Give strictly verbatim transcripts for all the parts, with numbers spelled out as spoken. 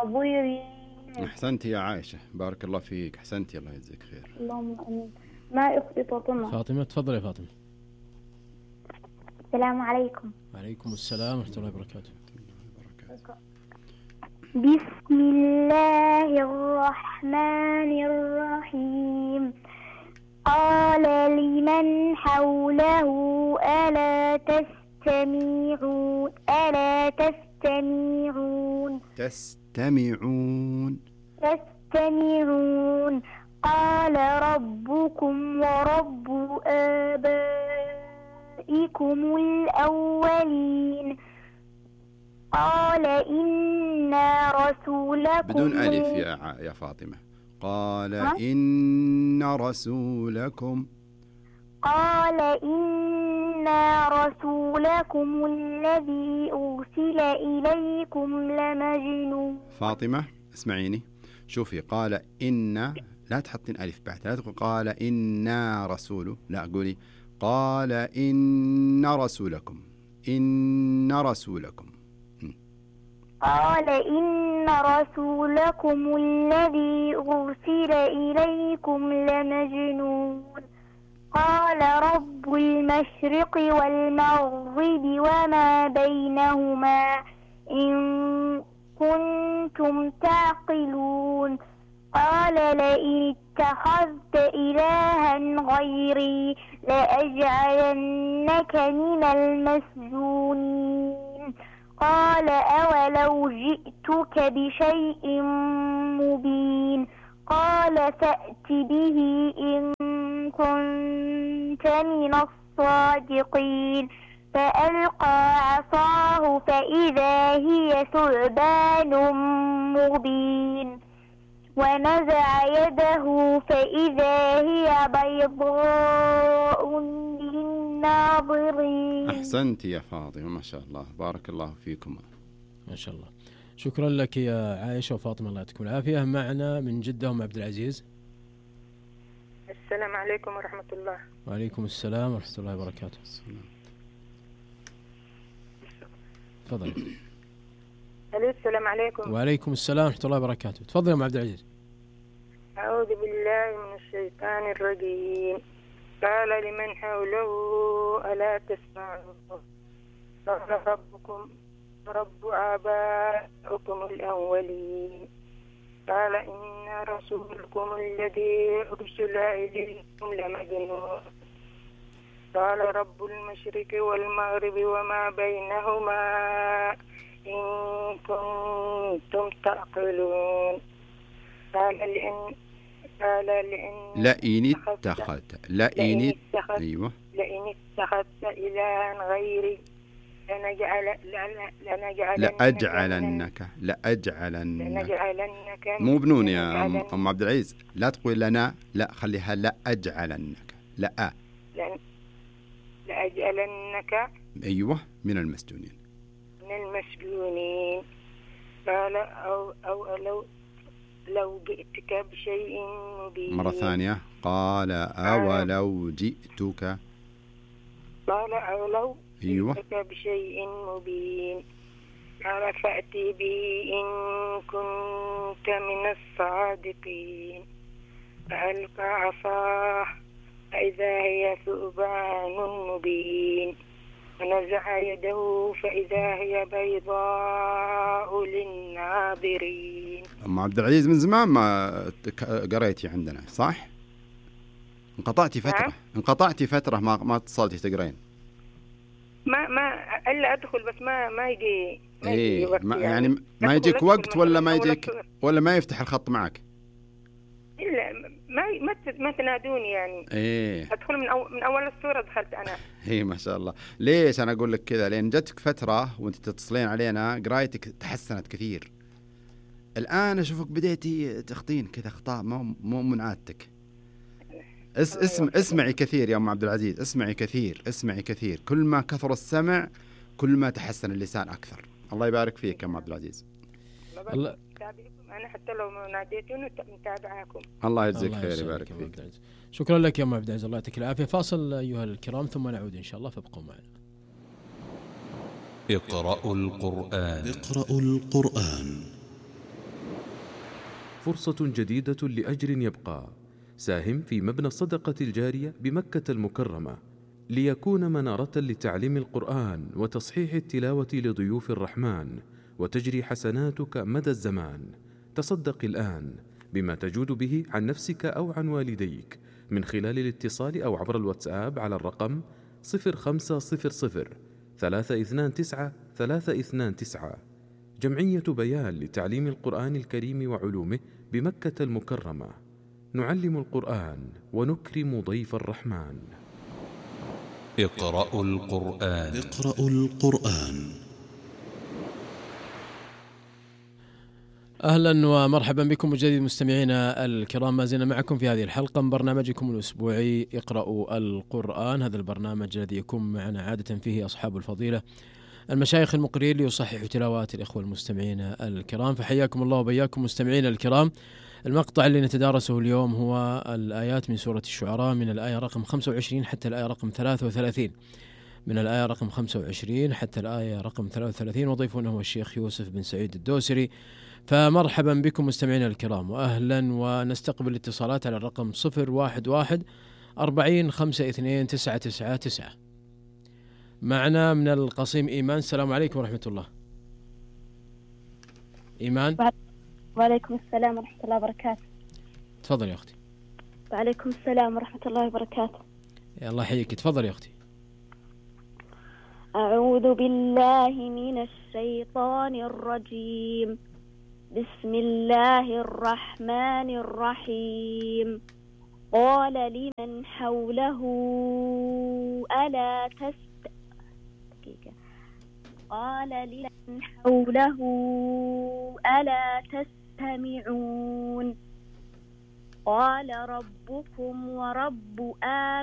الناظرين. أحسنت يا عائشة، بارك الله فيك، أحسنت، الله يجزيك خير. اللهم آمين. ما أختي فاطمة. فاطمة تفضل يا فاطمة. السلام عليكم. وعليكم السلام ورحمة الله وبركاته. بسم الله الرحمن الرحيم. قال لمن حوله ألا تستمعون ألا تستمعون تستمعون تستمعون قال ربكم ورب آبائكم الأولين. قال إنا رسولكم بدون ألف يا ع... يا فاطمة. قال إن رسولكم قال إنا رسولكم الذي أرسل إليكم لمجنون. فاطمة اسمعيني، شوفي، قال إن، لا تحطين ألف بعد، لا تقول قال إنا رسول، لا قولي قال إن رسولكم إن رسولكم. قال إن رسولكم الذي أرسل إليكم لمجنون. قال رب المشرق والمغرب وما بينهما إن كنتم تعقلون. قال لئن اتخذت إلها غيري لأجعلنك من المسجونين. قال أولو جئتك بشيء مبين. قال فأت به إن كنت من الصادقين. فألقى عصاه فإذا هي ثعبان مبين. ونزع يده فإذا هي بيضاء للناظرين. أحسنت يا فاطمة، ما شاء الله، بارك الله فيكم. ما شاء الله، شكرا لك يا عائشة وفاطمة، الله يعطيكم العافية. معنا من جدة أم عبد العزيز. السلام عليكم ورحمة الله. وعليكم السلام ورحمة الله وبركاته. تفضل. السلام عليكم. وعليكم السلام ورحمة الله وبركاته. تفضل يا أم عبد العزيز. أعوذ بالله من الشيطان الرجيم. قال لمن حوله ألا تسمعون قال ربكم رب آبائكم الأولين. قال إن رسولكم الذي أرسل إليكم لمجنون. قال رب المشرق والمغرب وما بينهما إن كنتم تعقلون. قال لئن قال لئن لئن اتخذت لئن اتخذت أيوة لئن اتخذت إلها غيري لنجعل لنجعلنك لأجعلنك لأجعلنك لنجعلنك مو بنون يا أم عبد العزيز، لا تقول لنا، لا خليها لأجعلنك لا لأجعلنك أيوة من المسجونين من المسجونين. قال أو أو لو لو جئتك بشيء مبين. مرة ثانية. قال أولو جئتك قال أولو أيوة جئتك بشيء مبين. قال فأتي به إن كنت من الصادقين. فألقى عصاه فإذا هي ثعبان مبين. ونزع يده فإذا هي بيضاء للناظرين. أم عبد العزيز من زمان ما قريتي عندنا صح؟ انقطعتي فترة نعم؟ انقطعتي فترة ما ما اتصلتي تقرين. ما ما إلا أدخل بس ما ما يجي ما إيه يجي وقت ما يعني, يعني ما يجيك وقت ولا ما يجيك ولا ما يفتح الخط معك؟ إلا ما ما ما تنادوني يعني. إيه أدخل من أول من أول الصورة دخلت أنا. إيه ما شاء الله. ليش أنا أقول لك كذا؟ لأن جتك فترة وأنت تتصلين علينا قرايتك تحسنت كثير. الآن أشوفك بديتي تخطين كذا أخطاء مو مو من عادتك. اس اسم اسمعي كثير يا أم عبد العزيز، اسمعي كثير اسمعي كثير. كل ما كثر السمع كل ما تحسن اللسان أكثر. الله يبارك فيك يا أم عبد العزيز. الله أنا حتى لو ما ناديتوني متابعاكم. الله يجزيك خير يبارك فيك. شكرا لك يا أم عبد العزيز، الله يعطيك العافية. فاصل أيها الكرام ثم نعود إن شاء الله، فابقوا معنا. اقرأوا القرآن اقرأوا القرآن فرصة جديدة لأجر يبقى. ساهم في مبنى الصدقة الجارية بمكة المكرمة ليكون منارة لتعليم القرآن وتصحيح التلاوة لضيوف الرحمن، وتجري حسناتك مدى الزمان. تصدق الآن بما تجود به عن نفسك أو عن والديك من خلال الاتصال أو عبر الواتساب على الرقم صفر خمسة صفر صفر ثلاثة اثنان تسعة ثلاثة اثنان تسعة. جمعية بيان لتعليم القرآن الكريم وعلومه بمكة المكرمة. نعلم القرآن ونكرم ضيف الرحمن. اقرأوا القرآن. اقرأوا القرآن. أهلا ومرحبا بكم مجدد مستمعينا الكرام، ما زلنا معكم في هذه الحلقة من برنامجكم الأسبوعي اقرأوا القرآن. هذا البرنامج الذي يكون معنا عادة فيه أصحاب الفضيلة المشايخ المقرئين ليصححوا تلاوات الإخوة المستمعين الكرام. فحياكم الله وبياكم مستمعينا الكرام. المقطع اللي نتدارسه اليوم هو الآيات من سورة الشعراء من الآية رقم خمسة وعشرين حتى الآية رقم ثلاثة وثلاثين، من الآية رقم خمسة وعشرين حتى الآية رقم ثلاثة وثلاثين، وضيفنا هو الشيخ يوسف بن سعيد الدوسري. فمرحبا بكم مستمعينا الكرام وأهلا، ونستقبل اتصالات على الرقم صفر واحد واحد أربعين خمسة اثنين تسعة تسعة تسعة. معنا من القصيم إيمان. السلام عليكم ورحمة الله. إيمان. وعليكم السلام ورحمة الله وبركاته. تفضل يا أختي. وعليكم السلام ورحمة الله وبركاته. يا الله يحييك، تفضل يا أختي. أعوذ بالله من الشيطان الرجيم. بسم الله الرحمن الرحيم. قال لمن حوله ألا تست قال لمن حوله ألا تستمعون. قال ربكم ورب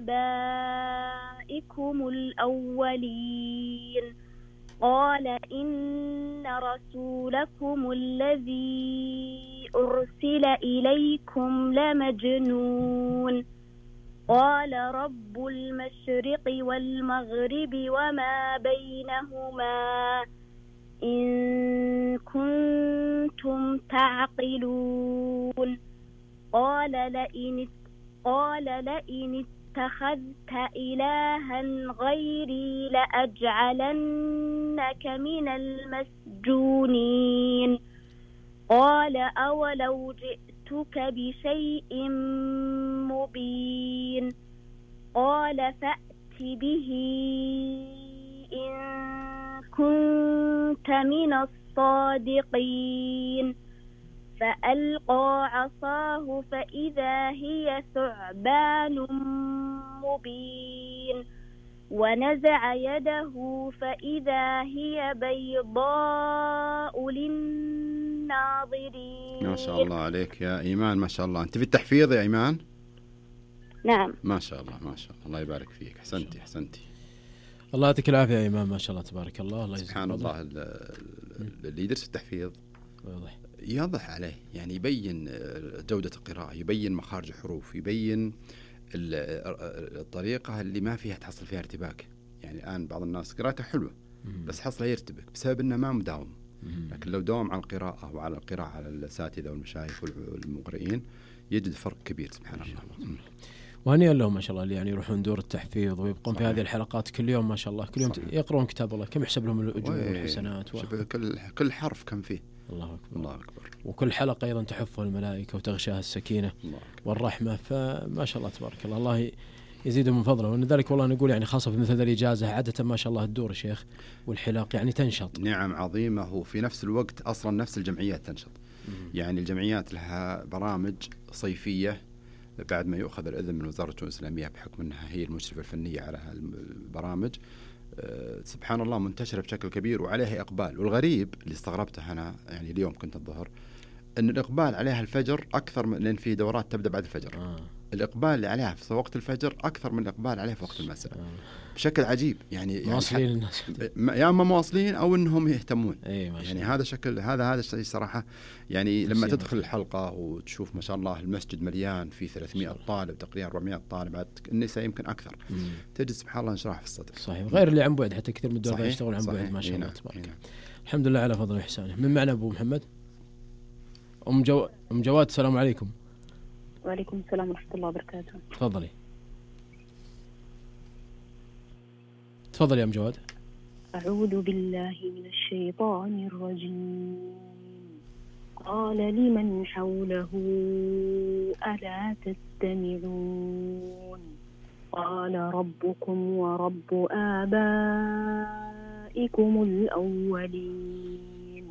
آبائكم الأولين. قال إن رسولكم الذي أرسل إليكم لمجنون. قال رب المشرق والمغرب وما بينهما إن كنتم تعقلون. قال لئن قال لئن اتخذت إلها غيري لأجعلنك من المسجونين. قال أولو جئتك بشيء مبين. قال فأت به إن كنت من الصادقين. فألقى عصاه فإذا هي ثعبان مبين. ونزع يده فإذا هي بيضاء للناظرين. ما شاء الله عليك يا إيمان، ما شاء الله. أنت في التحفيظ يا إيمان؟ نعم. ما شاء الله ما شاء الله، الله يبارك فيك. حسنتي حسنتي. الله يعطيك العافية يا إمام، ما شاء الله تبارك الله. الله سبحان الله. اللي يدرس التحفيظ واضح يضح عليه، يعني يبين جودة القراءة، يبين مخارج الحروف، يبين الطريقة اللي ما فيها تحصل فيها ارتباك. يعني الآن بعض الناس قراءته حلوة بس حصله يرتبك بسبب أنه ما مداوم. لكن لو داوم على القراءة وعلى القراءة على الأساتذة والمشايخ والمقرئين يجد فرق كبير. سبحان الله. وهنيئا لهم ما شاء الله اللي يعني يروحون دور التحفيظ ويبقون في هذه الحلقات كل يوم ما شاء الله، كل يوم صحيح. يقرؤون كتاب الله، كم يحسب لهم الأجور والحسنات و... كل كل حرف كم فيه. الله أكبر. الله أكبر. وكل حلقة أيضا تحفه الملائكة وتغشاها السكينة والرحمة. فما شاء الله تبارك الله، الله يزيده من فضله. ولذلك والله نقول يعني خاصة في مثل هذه الإجازة عادة ما شاء الله الدور الشيخ والحلاق يعني تنشط. نعم عظيمة. وفي نفس الوقت أصلا نفس الجمعيات تنشط. مم. يعني الجمعيات لها برامج صيفية بعد ما يؤخذ الإذن من وزارة الشؤون الإسلامية بحكم أنها هي المشرفة الفنية على البرامج. أه سبحان الله منتشرة بشكل كبير وعليها إقبال. والغريب اللي استغربته أنا يعني اليوم كنت الظهر أن الإقبال عليها الفجر أكثر من، لأن في دورات تبدأ بعد الفجر. آه. الإقبال اللي عليها في وقت الفجر أكثر من الإقبال عليها في وقت المساء. آه. بشكل عجيب. يعني مواصلين يعني الناس يا أما مواصلين أو أنهم يهتمون. أي ما شاء يعني هذا شكل هذا هذا الشيء صراحة. يعني لما تدخل الحلقة وتشوف ما شاء الله المسجد مليان في ثلاثمائة طالب تقريبا أربعمائة طالب، بعد النساء يمكن أكثر. مم. تجد سبحان الله انشراح في الصدر. صحيح. غير اللي عن بعد، حتى كثير من الدول يشتغلون عن بعد ما شاء الله تبارك. الحمد لله على فضل وإحسانه. من معنا أبو محمد؟ أم جو أم جواد السلام عليكم. وعليكم السلام ورحمة الله وبركاته. تفضلي تفضلي يا أم جواد. أعوذ بالله من الشيطان الرجيم. قال لمن حوله ألا تستمعون قال ربكم ورب آبائكم الأولين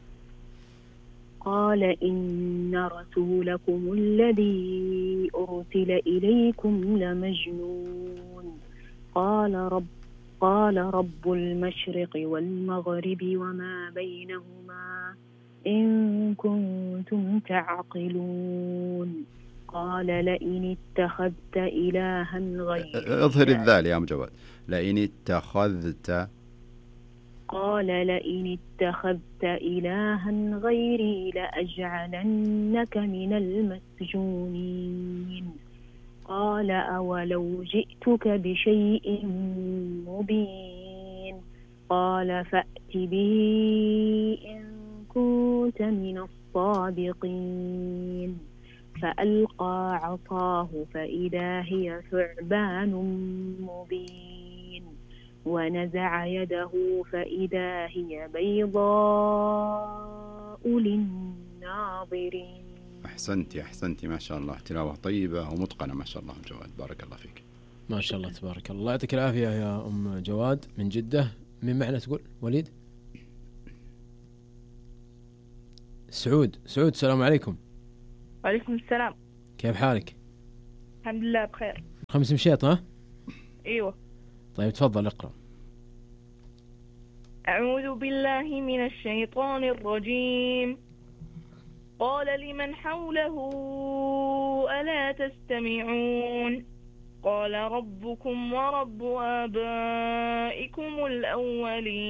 قال إن رسولكم الذي أرسل إليكم لمجنون قال رب قال رب المشرق والمغرب وما بينهما إن كنتم تعقلون قال لئن اتخذت إلها غيري. اظهر الذال يا أم جواد. لئن اتخذت. قال لئن اتخذت إلها غيري لأجعلنك من المسجونين قال أولو جئتك بشيء مبين قال فأت به إن كنت من الصادقين فألقى عصاه فإذا هي ثعبان مبين ونزع يده فإذا هي بيضاء للناظرين. أحسنتي أحسنتي ما شاء الله، تلاوة طيبة ومتقنة ما شاء الله أم جواد، بارك الله فيك. ما شاء الله تبارك الله. يعطيك العافية يا أم جواد من جدة. من معنا تقول؟ وليد؟ سعود. سعود السلام عليكم. وعليكم السلام. كيف حالك؟ الحمد لله بخير. خمس مشيط ها؟ ايوه. طيب تفضل اقرأ. أعوذ بالله من الشيطان الرجيم. قال لمن حوله ألا تستمعون قال ربكم ورب آبائكم الأولين